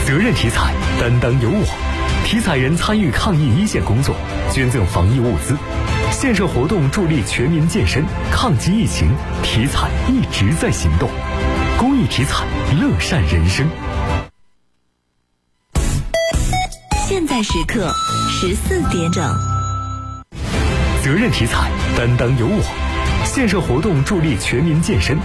责任体彩，担当有我。体彩人参与抗疫一线工作，捐赠防疫物资，献社活动助力全民健身，抗击疫情。体彩一直在行动，公益体彩，乐善人生。 现在时刻14点整。 责任体彩，担当有我。献社活动助力全民健身，